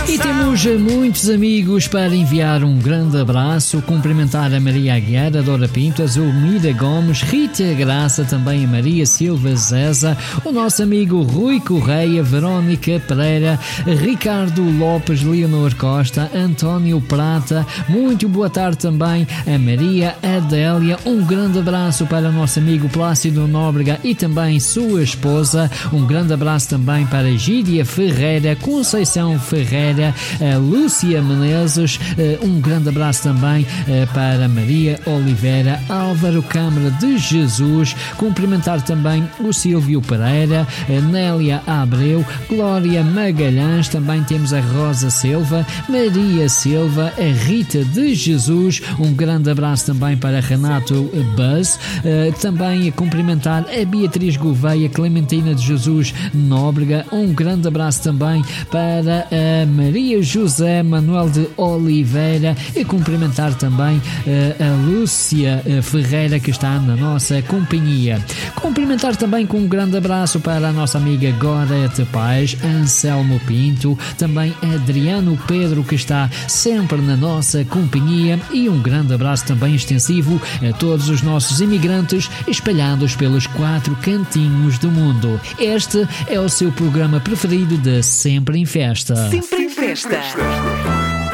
E temos muitos amigos para enviar um grande abraço, cumprimentar a Maria Aguiar, a Dora Pinto, a Zulmira Gomes, Rita Graça, também a Maria Silva Zeza, o nosso amigo Rui Correia, Verónica Pereira, Ricardo Lopes, Leonor Costa, António Prata. Muito boa tarde também a Maria Adélia. Um grande abraço para o nosso amigo Plácido Nóbrega e também sua esposa. Um grande abraço também para Gíria Ferreira, Conceição Ferreira, Lúcia Menezes. Um grande abraço também para Maria Oliveira, Álvaro Câmara de Jesus. Cumprimentar também o Silvio Pereira, Nélia Abreu, Glória Magalhães. Também temos a Rosa Silva, Maria Silva, a Rita de Jesus. Um grande abraço também para Renato Buzz. Também a cumprimentar a Beatriz Gouveia, Clementina de Jesus Nóbrega. Um grande abraço também para a Maria José Manuel de Oliveira e cumprimentar também a Lúcia Ferreira, que está na nossa companhia. Cumprimentar também com um grande abraço para a nossa amiga Gorete Paz, Anselmo Pinto, também Adriano Pedro, que está sempre na nossa companhia, e um grande abraço também extensivo a todos os nossos imigrantes espalhados pelos 4 cantinhos do mundo. Este é o seu programa preferido de Sempre em Festa. Sempre em Festa.